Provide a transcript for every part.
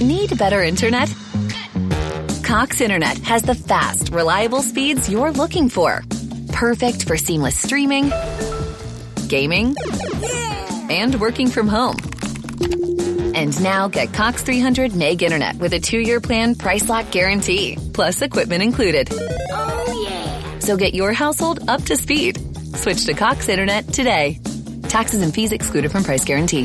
Need better internet? Cox Internet has the fast, reliable speeds you're looking for. Perfect for seamless streaming, gaming, and working from home. And now get Cox 300 meg internet with a 2-year plan price lock guarantee, plus equipment included. Oh, yeah. So get your household up to speed. Switch to Cox Internet today. Taxes and fees excluded from price guarantee.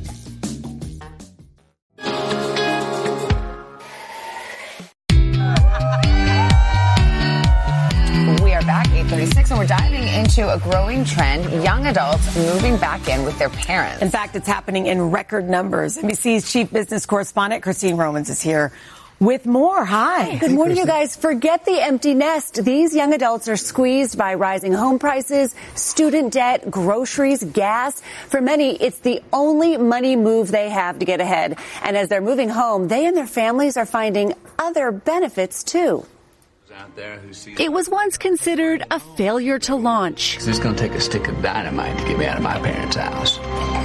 We are back, 8:36, and we're diving into a growing trend, young adults moving back in with their parents. In fact, it's happening in record numbers. NBC's chief business correspondent, Christine Romans, is here with more. Hi. Good morning, you guys. Forget the empty nest. These young adults are squeezed by rising home prices, student debt, groceries, gas. For many, it's the only money move they have to get ahead. And as they're moving home, they and their families are finding other benefits, too. It was once considered a failure to launch. It's going to take a stick of dynamite to get me out of my parents' house.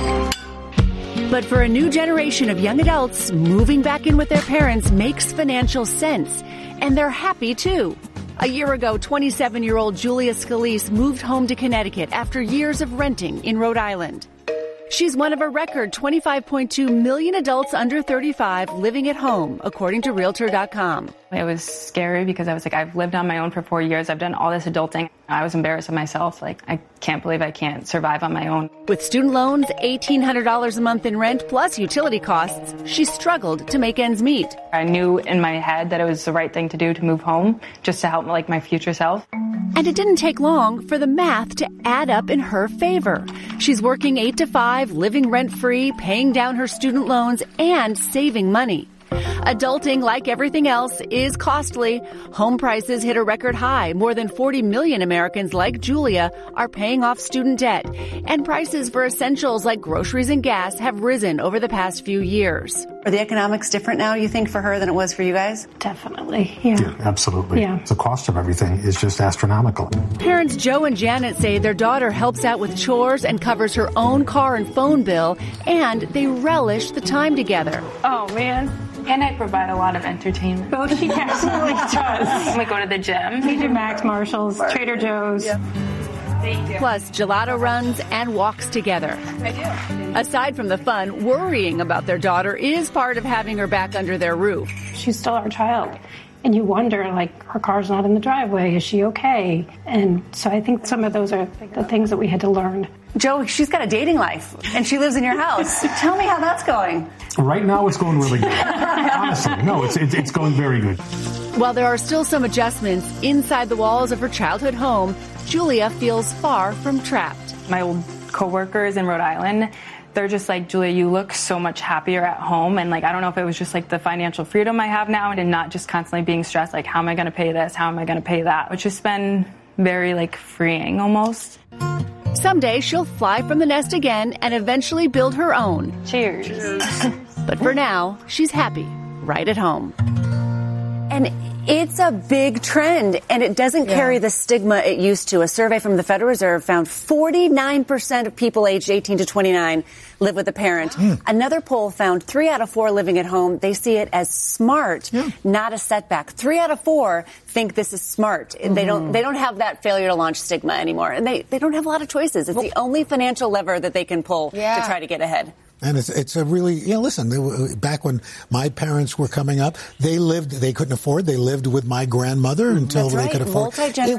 But for a new generation of young adults, moving back in with their parents makes financial sense. And they're happy, too. A year ago, 27-year-old Julia Scalise moved home to Connecticut after years of renting in Rhode Island. She's one of a record 25.2 million adults under 35 living at home, according to Realtor.com. It was scary because I was like, I've lived on my own for 4 years. I've done all this adulting. I was embarrassed of myself. Like, I can't believe I can't survive on my own. With student loans, $1,800 a month in rent, plus utility costs, she struggled to make ends meet. I knew in my head that it was the right thing to do to move home, just to help like my future self. And it didn't take long for the math to add up in her favor. She's working 8 to 5, living rent-free, paying down her student loans, and saving money. Adulting, like everything else, is costly. Home prices hit a record high. More than 40 million Americans like Julia are paying off student debt. And prices for essentials like groceries and gas have risen over the past few years. Are the economics different now, you think, for her than it was for you guys? Definitely, yeah. Absolutely. Yeah. The cost of everything is just astronomical. Parents Joe and Janet say their daughter helps out with chores and covers her own car and phone bill, and they relish the time together. Oh, man. And I provide a lot of entertainment. Oh, she absolutely does. We go to the gym. TJ Maxx, Marshalls, Trader Joe's. Yep. Plus gelato runs and walks together. I do. Aside from the fun, worrying about their daughter is part of having her back under their roof. She's still our child. And you wonder, like, her car's not in the driveway. Is she okay? And so I think some of those are the things that we had to learn. Joe, she's got a dating life, and she lives in your house. Tell me how that's going. Right now, it's going really good. Honestly, no, it's going very good. While there are still some adjustments inside the walls of her childhood home, Julia feels far from trapped. My old coworkers in Rhode Island, they're just like, Julia, you look so much happier at home. And like, I don't know if it was just like the financial freedom I have now and not just constantly being stressed, like, how am I going to pay this? How am I going to pay that? Which has been very like freeing almost. Someday she'll fly from the nest again and eventually build her own. Cheers. But for now, she's happy right at home. And it's a big trend, and it doesn't carry the stigma it used to. A survey from the Federal Reserve found 49% of people aged 18 to 29 live with a parent. Another poll found 3 out of 4 living at home, they see it as smart, not a setback. 3 out of 4 think this is smart. They don't have that failure to launch stigma anymore, and they don't have a lot of choices. It's the only financial lever that they can pull to try to get ahead. And it's a really, listen, back when my parents were coming up, they couldn't afford, they lived with my grandmother until they could afford.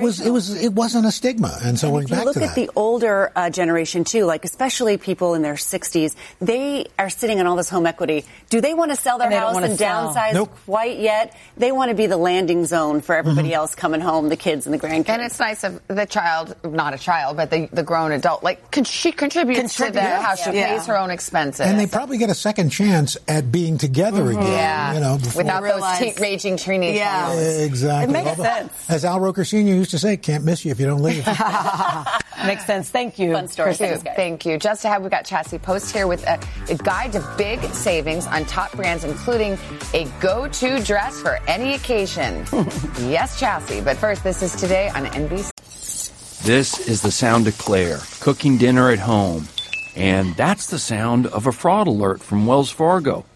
It wasn't a stigma. And so we're back to that. If you look at the older generation too, like especially people in their 60s, they are sitting on all this home equity. Do they want to sell their house and downsize quite yet? They want to be the landing zone for everybody else coming home, the kids and the grandkids. And it's nice of the child, not a child, but the grown adult, like she contributes to the house. She pays her own expenses. And they probably get a second chance at being together again. Without those raging teenage hormones. Exactly. It makes sense. As Al Roker Sr. used to say, can't miss you if you don't leave. Makes sense. Thank you. Fun story. Thank you. Just ahead, we've got Chassie Post here with a guide to big savings on top brands, including a go-to dress for any occasion. Yes, Chassie. But first, this is Today on NBC. This is the sound of Claire, cooking dinner at home. And that's the sound of a fraud alert from Wells Fargo.